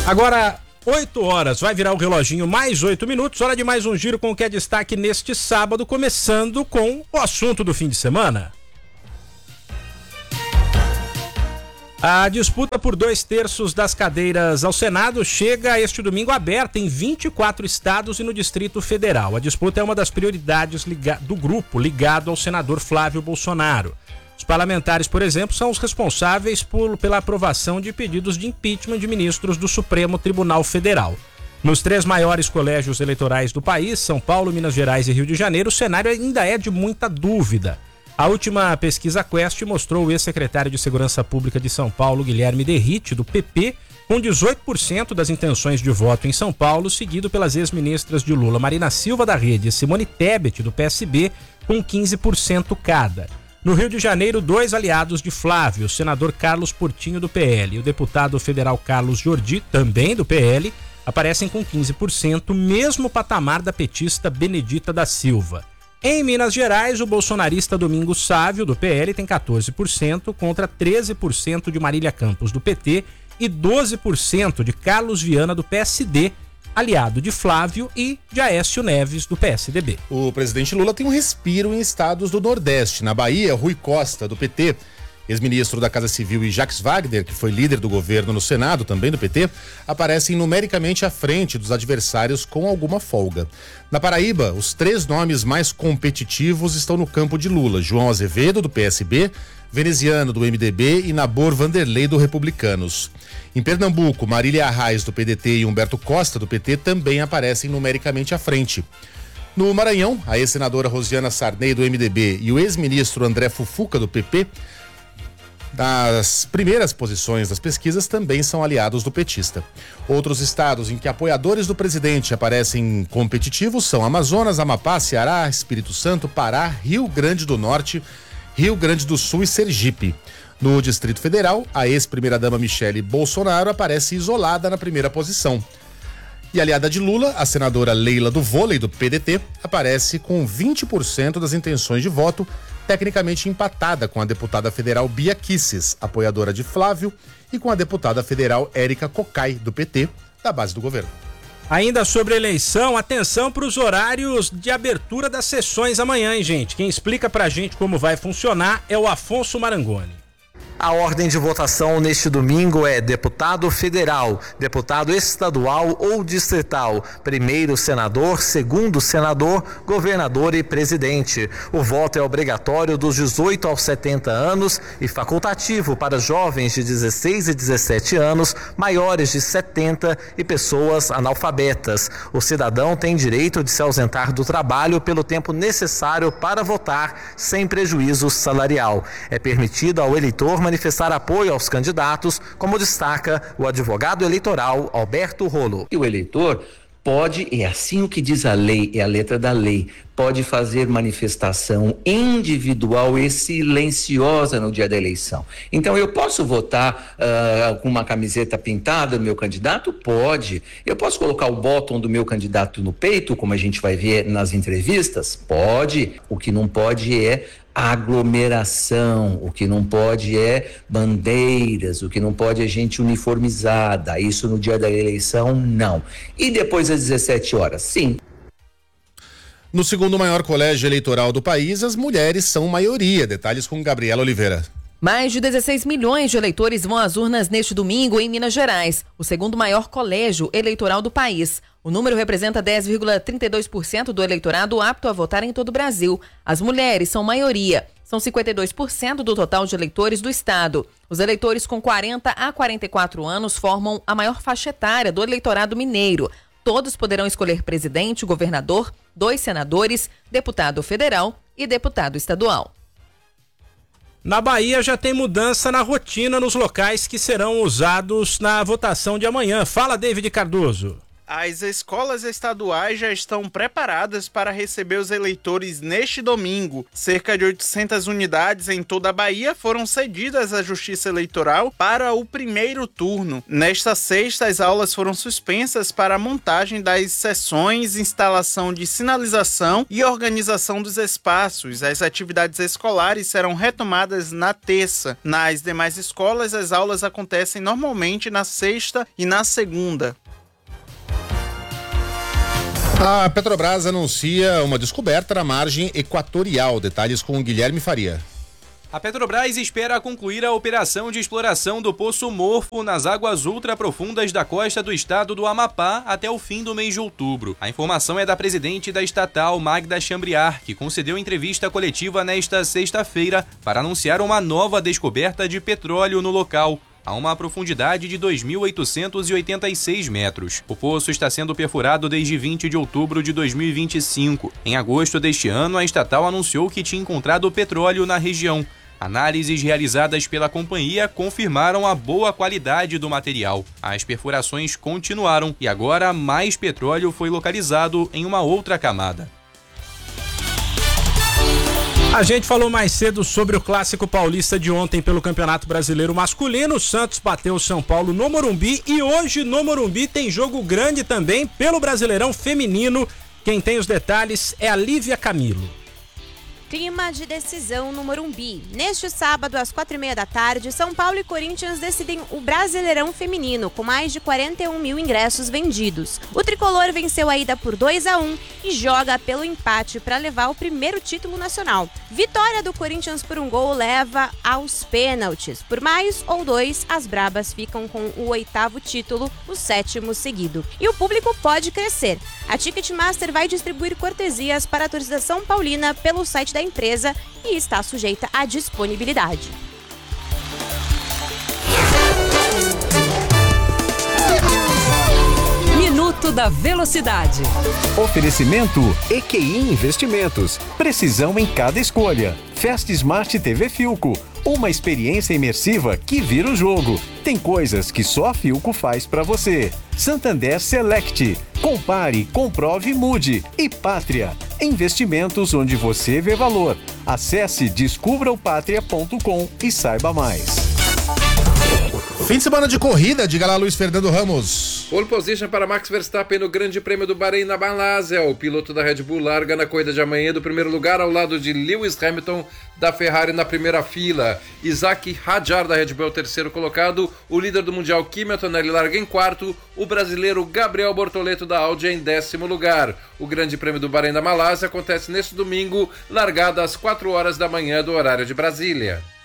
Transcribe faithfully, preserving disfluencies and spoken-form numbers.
Agora, oito horas, vai virar o reloginho, mais oito minutos, hora de mais um giro com o que é destaque neste sábado, começando com o assunto do fim de semana. A disputa por dois terços das cadeiras ao Senado chega este domingo aberta em vinte e quatro estados e no Distrito Federal. A disputa é uma das prioridades do grupo ligado ao senador Flávio Bolsonaro. Os parlamentares, por exemplo, são os responsáveis por, pela aprovação de pedidos de impeachment de ministros do Supremo Tribunal Federal. Nos três maiores colégios eleitorais do país, São Paulo, Minas Gerais e Rio de Janeiro, o cenário ainda é de muita dúvida. A última pesquisa Quest mostrou o ex-secretário de Segurança Pública de São Paulo, Guilherme Derrite, do P P, com dezoito por cento das intenções de voto em São Paulo, seguido pelas ex-ministras de Lula, Marina Silva, da Rede, e Simone Tebet, do P S B, com quinze por cento cada. No Rio de Janeiro, dois aliados de Flávio, o senador Carlos Portinho, do P L, e o deputado federal Carlos Jordi, também do P L, aparecem com quinze por cento, mesmo patamar da petista Benedita da Silva. Em Minas Gerais, o bolsonarista Domingos Sávio, do P L, tem quatorze por cento contra treze por cento de Marília Campos, do P T, e doze por cento de Carlos Viana, do P S D, aliado de Flávio, e de Aécio Neves, do P S D B. O presidente Lula tem um respiro em estados do Nordeste. Na Bahia, Rui Costa, do P T, ex-ministro da Casa Civil, e Jacques Wagner, que foi líder do governo no Senado, também do P T, aparecem numericamente à frente dos adversários com alguma folga. Na Paraíba, os três nomes mais competitivos estão no campo de Lula: João Azevedo, do P S B, Veneziano, do M D B, e Nabor Vanderlei, do Republicanos. Em Pernambuco, Marília Arraes, do P D T, e Humberto Costa, do P T, também aparecem numericamente à frente. No Maranhão, a ex-senadora Rosiana Sarney, do M D B, e o ex-ministro André Fufuca, do P P, nas primeiras posições das pesquisas, também são aliados do petista. Outros estados em que apoiadores do presidente aparecem competitivos são Amazonas, Amapá, Ceará, Espírito Santo, Pará, Rio Grande do Norte, Rio Grande do Sul e Sergipe. No Distrito Federal, a ex-primeira-dama Michele Bolsonaro aparece isolada na primeira posição. E aliada de Lula, a senadora Leila do Vôlei, do P D T, aparece com vinte por cento das intenções de voto, tecnicamente empatada com a deputada federal Bia Kicis, apoiadora de Flávio, e com a deputada federal Érica Cocai, do P T, da base do governo. Ainda sobre a eleição, atenção para os horários de abertura das sessões amanhã, hein, gente? Quem explica pra gente como vai funcionar é o Afonso Marangoni. A ordem de votação neste domingo é deputado federal, deputado estadual ou distrital, primeiro senador, segundo senador, governador e presidente. O voto é obrigatório dos dezoito aos setenta anos e facultativo para jovens de dezesseis e dezessete anos, maiores de setenta e pessoas analfabetas. O cidadão tem direito de se ausentar do trabalho pelo tempo necessário para votar, sem prejuízo salarial. É permitido ao eleitor manifestar apoio aos candidatos, como destaca o advogado eleitoral Alberto Rolo. E o eleitor pode, é assim o que diz a lei, é a letra da lei, pode fazer manifestação individual e silenciosa no dia da eleição. Então, eu posso votar uh, com uma camiseta pintada do meu candidato? Pode. Eu posso colocar o bottom do meu candidato no peito, como a gente vai ver nas entrevistas? Pode. O que não pode é aglomeração, o que não pode é bandeiras, o que não pode é gente uniformizada. Isso no dia da eleição, não. E depois às dezessete horas, sim. No segundo maior colégio eleitoral do país, as mulheres são maioria. Detalhes com Gabriela Oliveira. Mais de dezesseis milhões de eleitores vão às urnas neste domingo em Minas Gerais, o segundo maior colégio eleitoral do país. O número representa dez vírgula trinta e dois por cento do eleitorado apto a votar em todo o Brasil. As mulheres são maioria, são cinquenta e dois por cento do total de eleitores do estado. Os eleitores com quarenta a quarenta e quatro anos formam a maior faixa etária do eleitorado mineiro. Todos poderão escolher presidente, governador, dois senadores, deputado federal e deputado estadual. Na Bahia já tem mudança na rotina nos locais que serão usados na votação de amanhã. Fala, David Cardoso. As escolas estaduais já estão preparadas para receber os eleitores neste domingo. Cerca de oitocentas unidades em toda a Bahia foram cedidas à Justiça Eleitoral para o primeiro turno. Nesta sexta, as aulas foram suspensas para a montagem das sessões, instalação de sinalização e organização dos espaços. As atividades escolares serão retomadas na terça. Nas demais escolas, as aulas acontecem normalmente na sexta e na segunda. A Petrobras anuncia uma descoberta na margem equatorial. Detalhes com o Guilherme Faria. A Petrobras espera concluir a operação de exploração do Poço Morfo nas águas ultraprofundas da costa do estado do Amapá até o fim do mês de outubro. A informação é da presidente da estatal, Magda Chambriard, que concedeu entrevista coletiva nesta sexta-feira para anunciar uma nova descoberta de petróleo no local, a uma profundidade de dois mil oitocentos e oitenta e seis metros. O poço está sendo perfurado desde vinte de outubro de dois mil e vinte e cinco. Em agosto deste ano, a estatal anunciou que tinha encontrado petróleo na região. Análises realizadas pela companhia confirmaram a boa qualidade do material. As perfurações continuaram e agora mais petróleo foi localizado em uma outra camada. A gente falou mais cedo sobre o Clássico Paulista de ontem pelo Campeonato Brasileiro Masculino. O Santos bateu o São Paulo no Morumbi e hoje no Morumbi tem jogo grande também pelo Brasileirão Feminino. Quem tem os detalhes é a Lívia Camilo. Clima de decisão no Morumbi. Neste sábado, às quatro e meia da tarde, São Paulo e Corinthians decidem o Brasileirão Feminino, com mais de quarenta e um mil ingressos vendidos. O tricolor venceu a ida por dois a um e joga pelo empate para levar o primeiro título nacional. Vitória do Corinthians por um gol leva aos pênaltis. Por mais ou dois, as brabas ficam com o oitavo título, o sétimo seguido. E o público pode crescer. A Ticketmaster vai distribuir cortesias para a torcida São Paulina pelo site da empresa e está sujeita à disponibilidade. Minuto da Velocidade. Oferecimento E Q I Investimentos. Precisão em cada escolha. Fast Smart T V Filco. Uma experiência imersiva que vira o jogo. Tem coisas que só a Filco faz pra você. Santander Select. Compare, comprove e mude. E Pátria. Investimentos onde você vê valor. Acesse descubra o pátria ponto com e saiba mais. Fim de semana de corrida, diga lá, Luiz Fernando Ramos. Pole position para Max Verstappen no Grande Prêmio do Bahrein na Malásia. O piloto da Red Bull larga na corrida de amanhã do primeiro lugar ao lado de Lewis Hamilton da Ferrari na primeira fila. Isaac Hadjar da Red Bull é o terceiro colocado. O líder do Mundial, Kimi Antonelli, larga em quarto. O brasileiro Gabriel Bortoleto da Audi em décimo lugar. O Grande Prêmio do Bahrein da Malásia acontece neste domingo, largada às quatro horas da manhã do horário de Brasília.